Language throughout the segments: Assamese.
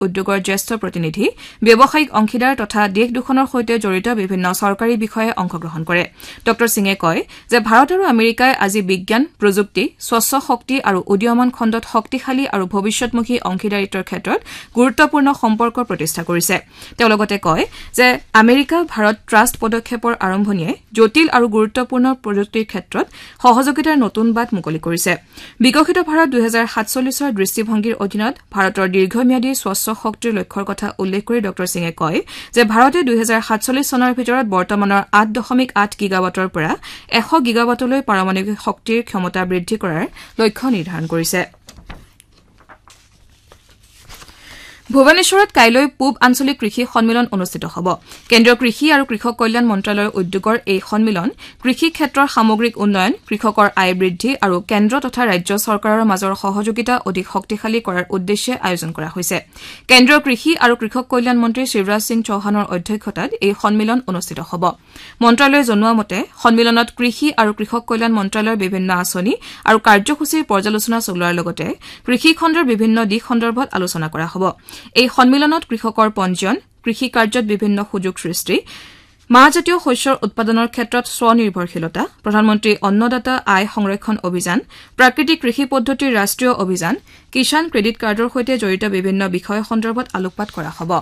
উদ্যোগৰ জ্যেষ্ঠ প্ৰতিনিধি ব্যৱসায়িক অংশীদাৰ তথা দেশ দুখনৰ সৈতে জড়িত বিভিন্ন চৰকাৰী বিষয়াই অংশগ্ৰহণ কৰে ড সিঙে কয় যে ভাৰত আৰু আমেৰিকাই আজি বিজ্ঞান প্ৰযুক্তি স্বচ্ছ শক্তি আৰু উদীয়মান খণ্ডত শক্তিশালী আৰু ভৱিষ্যতমুখী অংশীদাৰিত্বৰ ক্ষেত্ৰত গুৰুত্বপূৰ্ণ সম্পৰ্ক প্ৰতিষ্ঠা কৰিছে তেওঁ লগতে কয় যে আমেৰিকা ভাৰত ট্ৰাষ্ট পদক্ষেপৰ আৰম্ভণিয়ে জটিল আৰু গুৰুত্বপূৰ্ণ প্ৰযুক্তিৰ ক্ষেত্ৰত সহযোগিতাৰ নতুন বাট মুকলি কৰিছে বিকশিত ভাৰত 2047 ৰ দৃষ্টিভংগীৰ অধীনত ভাৰতৰ দীৰ্ঘম্যাদী স্বচ্ছ শক্তিৰ লক্ষ্যৰ কথা উল্লেখ কৰি ড সিঙে কয় যে ভাৰতে 2047 চনৰ ভিতৰত বৰ্তমানৰ 8.8 গিগাৱাটৰ পৰা 100 গিগাৱাটলৈ পাৰমাণৱিক শক্তিৰ ক্ষমতা বৃদ্ধি কৰাৰ লক্ষ্য নিৰ্ধাৰণ কৰিছে ভুৱনেশ্বৰত কাইলৈ পূব আঞ্চলিক কৃষি সন্মিলন অনুষ্ঠিত হ'ব কেন্দ্ৰীয় কৃষি আৰু কৃষক কল্যাণ মন্ত্ৰালয়ৰ উদ্যোগৰ এই সন্মিলন কৃষি ক্ষেত্ৰৰ সামগ্ৰিক উন্নয়ন কৃষকৰ আয় বৃদ্ধি আৰু কেন্দ্ৰ তথা ৰাজ্য চৰকাৰৰ মাজৰ সহযোগিতা অধিক শক্তিশালী কৰাৰ উদ্দেশ্যে আয়োজন কৰা হৈছে কেন্দ্ৰীয় কৃষি আৰু কৃষক কল্যাণ মন্ত্ৰী শিৱৰাজ সিং চৌহানৰ অধ্যক্ষতাত এই সন্মিলন অনুষ্ঠিত হ'ব মন্ত্ৰালয়ে জনোৱা মতে সন্মিলনত কৃষি আৰু কৃষক কল্যাণ মন্ত্ৰালয়ৰ বিভিন্ন আঁচনি আৰু কাৰ্যসূচীৰ পৰ্যালোচনা চলোৱাৰ লগতে কৃষি খণ্ডৰ বিভিন্ন দিশ সন্দৰ্ভত আলোচনা কৰা হ'ব এই সন্মিলনত কৃষকৰ পঞ্জীয়ন কৃষি কাৰ্যত বিভিন্ন সুযোগ সৃষ্টি মাহজাতীয় শস্যৰ উৎপাদনৰ ক্ষেত্ৰত স্বনিৰ্ভৰশীলতা প্ৰধানমন্ত্ৰী অন্নদাতা আয় সংৰক্ষণ অভিযান প্ৰাকৃতিক কৃষি পদ্ধতিৰ ৰাষ্ট্ৰীয় অভিযান কিষাণ ক্ৰেডিট কাৰ্ডৰ সৈতে জড়িত বিভিন্ন বিষয় সন্দৰ্ভত আলোকপাত কৰা হ'ব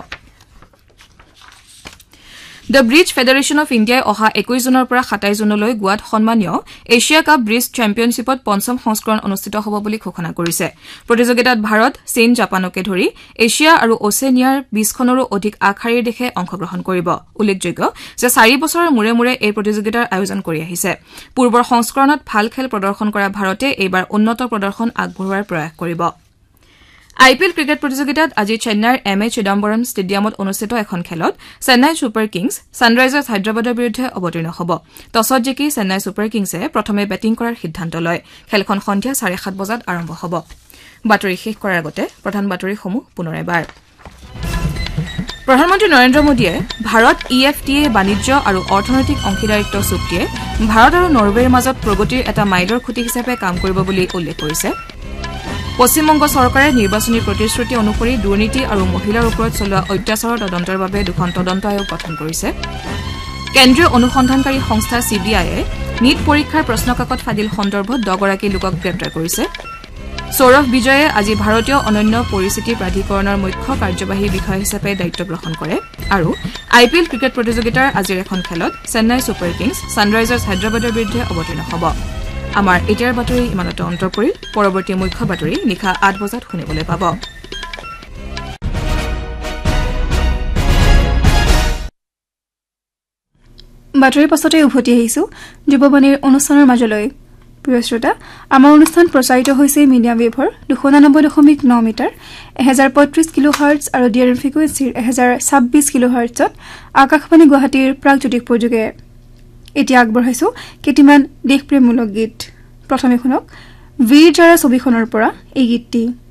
দ্য ব্ৰিজ ফেডাৰেশ্যন অফ ইণ্ডিয়াই অহা 21 জুনৰ পৰা 27 জুনলৈ গোৱাত সন্মানীয় এছিয়া কাপ ব্ৰিজ চেম্পিয়নশ্বিপত পঞ্চম সংস্কৰণ অনুষ্ঠিত হ'ব বুলি ঘোষণা কৰিছে প্ৰতিযোগিতাত ভাৰত চীন জাপানকে ধৰি এছিয়া আৰু অচেনিয়াৰ 20খনৰো অধিক আগশাৰীৰ দেশে অংশগ্ৰহণ কৰিব উল্লেখযোগ্য যে 4 বছৰৰ মূৰে মূৰে এই প্ৰতিযোগিতাৰ আয়োজন কৰি আহিছে পূৰ্বৰ সংস্কৰণত ভাল খেল প্ৰদৰ্শন কৰা ভাৰতে এইবাৰ উন্নত প্ৰদৰ্শন আগবঢ়োৱাৰ প্ৰয়াস কৰিব আইপিএল ক্ৰিকেট প্ৰতিযোগিতাত আজি চেন্নাইৰ এম এ চিদাম্বৰম ষ্টেডিয়ামত অনুষ্ঠিত এখন খেলত চেন্নাই ছুপাৰ কিংছ ছানৰাইজাৰ্ছ হায়দৰাবাদৰ বিৰুদ্ধে অৱতীৰ্ণ হ'ব টছত জিকি চেন্নাই ছুপাৰ কিংছে প্ৰথমে বেটিং কৰাৰ সিদ্ধান্ত লয় খেলখন সন্ধিয়া 7:30 বজাত আৰম্ভ হ'ব বাতৰি শেষ কৰাৰ আগতে প্ৰধান বাতৰিসমূহ পুনৰ এবাৰ প্ৰধানমন্ত্ৰী নৰেন্দ্ৰ মোদীয়ে ভাৰত ইএফটিএ বাণিজ্য আৰু অৰ্থনৈতিক অংশীদাৰিত্ব চুক্তিয়ে ভাৰত আৰু নৰৱেৰ মাজত প্ৰগতিৰ এটা মাইলৰ খুঁটি হিচাপে কাম কৰিব বুলি উল্লেখ কৰিছে পশ্চিমবংগ চৰকাৰে নিৰ্বাচনী প্ৰতিশ্ৰুতি অনুসৰি দুৰ্নীতি আৰু মহিলাৰ ওপৰত চলোৱা অত্যাচাৰৰ তদন্তৰ বাবে দুখন তদন্ত আয়োগ গঠন কৰিছে কেন্দ্ৰীয় অনুসন্ধানকাৰী সংস্থা চিবিআইয়ে নীট পৰীক্ষাৰ প্ৰশ্নকাকত ফাদিল সন্দৰ্ভত 10 গৰাকী লোকক গ্ৰেপ্তাৰ কৰিছে সৌৰভ বিজয়ে আজি ভাৰতীয় অনন্য পৰিস্থিতি প্ৰাধিকৰণৰ মুখ্য কাৰ্যবাহী বিষয়া হিচাপে দায়িত্ব গ্ৰহণ কৰে আৰু আইপিএল ক্ৰিকেট প্ৰতিযোগিতাৰ আজিৰ এখন খেলত চেন্নাই ছুপাৰ কিংছ ছানৰাইজাৰ্ছ হায়দৰাবাদৰ বিৰুদ্ধে অৱতীৰ্ণ হ'ব আমাৰ এতিয়াৰ বাতৰি ইমানতে অন্ত পৰিল পৰৱৰ্তী মুখ্য বাতৰি নিশা 8 বজাত শুনিবলৈ পাব বাতৰিৰ পাছতে উভতি আহিছো যুৱবাণীৰ অনুষ্ঠানৰ মাজলৈ প্ৰিয় শ্ৰোতা আমাৰ অনুষ্ঠান প্ৰচাৰিত হৈছে মিডিয়াম ৱেভৰ 299.9 মিটাৰ 1035 কিলোহাৰ্টজ আৰু ডিআৰএম ফ্ৰিকুৱেন্সিৰ 1026 কিলোহাৰ্টজত আকাশবাণী গুৱাহাটীৰ প্ৰাগজ্যোতিষপুৰ যোগে এতিয়া আগবঢ়াইছো কেইটিমান দেশপ্ৰেমমূলক গীত প্ৰথমে শুনক বীৰ জাৰা ছবিখনৰ পৰা এই গীতটি